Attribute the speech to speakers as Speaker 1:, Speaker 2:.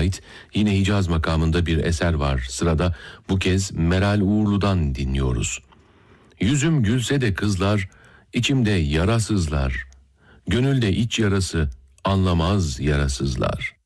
Speaker 1: ait yine Hicaz makamında bir eser var. Sırada bu kez Meral Uğurlu'dan dinliyoruz. Yüzüm gülse de kızlar, içimde yarasızlar. Gönülde iç yarası, anlamaz yarasızlar.